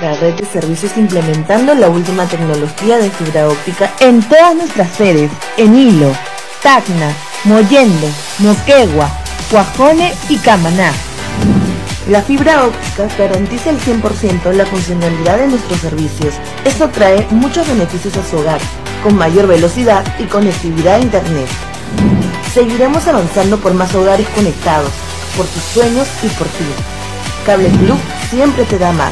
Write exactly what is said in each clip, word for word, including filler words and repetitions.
nuestra red de servicios implementando la última tecnología de fibra óptica en todas nuestras sedes, en Hilo, Tacna, Mollendo, Moquegua, Cuajone y Camaná. La fibra óptica garantiza el cien por ciento la funcionalidad de nuestros servicios. Esto trae muchos beneficios a su hogar, con mayor velocidad y conectividad a internet. Seguiremos avanzando por más hogares conectados, por tus sueños y por ti. Cable Club siempre te da más.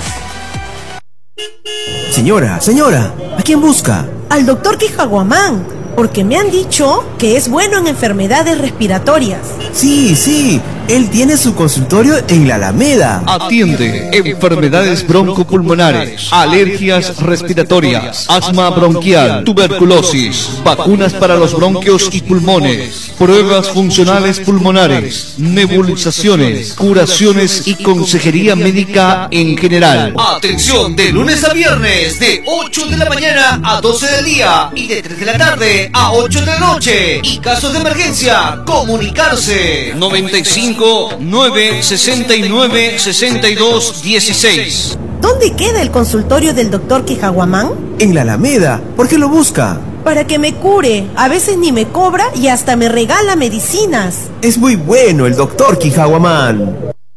Señora, señora, ¿a quién busca? Al doctor Quijaguamán, porque me han dicho que es bueno en enfermedades respiratorias. Sí, sí, él tiene su consultorio en la Alameda. Atiende enfermedades broncopulmonares, alergias respiratorias, asma bronquial, tuberculosis, vacunas para los bronquios y pulmones, pruebas funcionales pulmonares, nebulizaciones, curaciones y consejería médica en general. Atención de lunes a viernes de ocho de la mañana a doce del día y de tres de la tarde a ocho de la noche. Y casos de emergencia, comunicarse noventa y cinco, nueve, sesenta y nueve, sesenta y dos, dieciséis. ¿Dónde queda el consultorio del doctor Quijaguamán? En la Alameda. ¿Por qué lo busca? Para que me cure. A veces ni me cobra y hasta me regala medicinas. Es muy bueno el doctor Quijaguamán.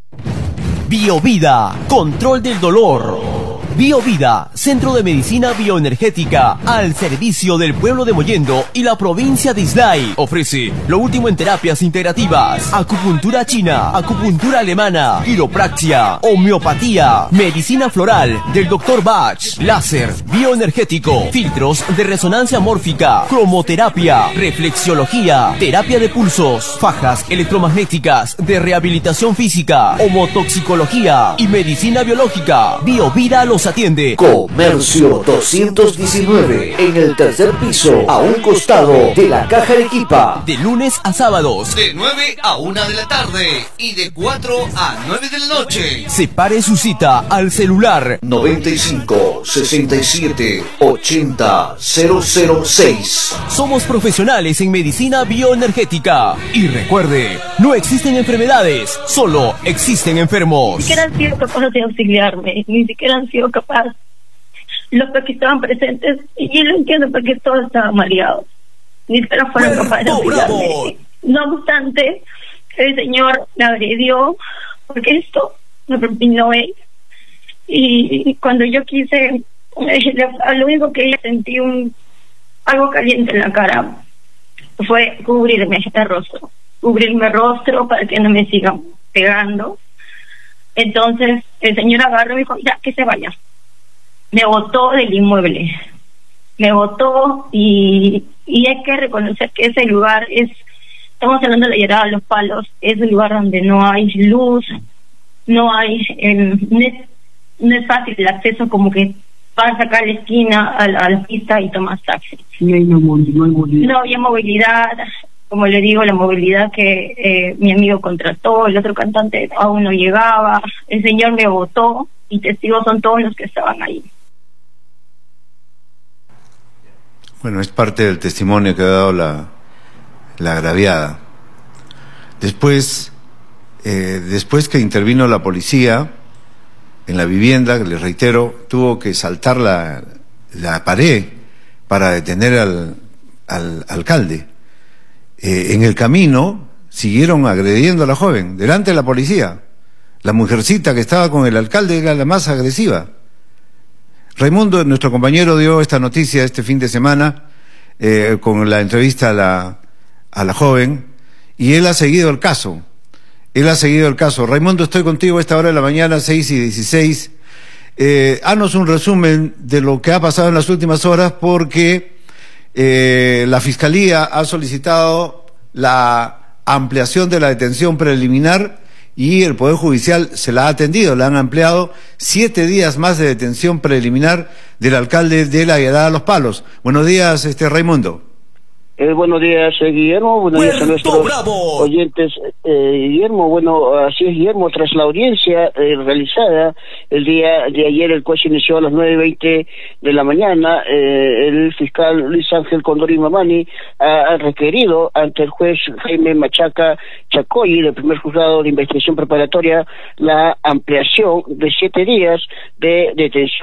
Biovida, control del dolor. Biovida, centro de medicina bioenergética al servicio del pueblo de Mollendo y la provincia de Islay. Ofrece lo último en terapias integrativas, acupuntura china, acupuntura alemana, quiropraxia, homeopatía, medicina floral del doctor Bach, láser, bioenergético, filtros de resonancia mórfica, cromoterapia, reflexiología, terapia de pulsos, fajas electromagnéticas de rehabilitación física, homotoxicología y medicina biológica. Biovida los atiende. Comercio doscientos diecinueve, en el tercer piso, a un costado de la Caja Arequipa. De lunes a sábados, de nueve a una de la tarde y de cuatro a nueve de la noche. Separe su cita al celular noventa y cinco, sesenta y siete, ochenta, cero cero seis. Somos profesionales en medicina bioenergética. Y recuerde, no existen enfermedades, solo existen enfermos. Ni siquiera han sido capaces de auxiliarme, ni siquiera han sido capaz los que estaban presentes, y yo lo entiendo porque todos estaban mareados, ni siquiera fueron capaces de auxiliarme. No obstante, el señor me agredió porque esto me propinó él, y cuando yo quise, lo único que sentí un algo caliente en la cara fue cubrirme el rostro, cubrirme el rostro para que no me sigan pegando. Entonces el señor agarró y me dijo, ya, que se vaya. Me botó del inmueble, me botó, y, y hay que reconocer que ese lugar es, estamos hablando de la Llerada de los Palos, es un lugar donde no hay luz, no hay, eh, no, es, no es fácil el acceso, como que vas acá a la esquina, a la, a la pista y tomas taxi. No hay, no, no hay movilidad. No había movilidad. Como le digo, la movilidad que eh, mi amigo contrató, el otro cantante aún no llegaba, el señor me votó, y testigos son todos los que estaban ahí. Bueno, es parte del testimonio que ha dado la, la agraviada. Después, eh, después que intervino la policía en la vivienda, que les reitero, tuvo que saltar la, la pared para detener al, al alcalde. Eh, en el camino siguieron agrediendo a la joven, delante de la policía. La mujercita que estaba con el alcalde era la más agresiva. Raimundo, nuestro compañero, dio esta noticia este fin de semana eh, con la entrevista a la, a la joven, y él ha seguido el caso. Él ha seguido el caso. Raimundo, estoy contigo a esta hora de la mañana, seis y dieciséis. Eh, haznos un resumen de lo que ha pasado en las últimas horas, porque Eh, la Fiscalía ha solicitado la ampliación de la detención preliminar y el Poder Judicial se la ha atendido. Le han ampliado siete días más de detención preliminar del alcalde de la Llerada de los Palos. Buenos días, este Raimundo. Eh, buenos días, eh, Guillermo. Buenos días a nuestros Bravo. oyentes. Eh, Guillermo, bueno, así es, Guillermo. Tras la audiencia eh, realizada el día de ayer, el juez inició a las nueve y veinte de la mañana. Eh, el fiscal Luis Ángel Condori Mamani ha, ha requerido ante el juez Jaime Machaca Chacoy, del primer juzgado de investigación preparatoria, la ampliación de siete días de detención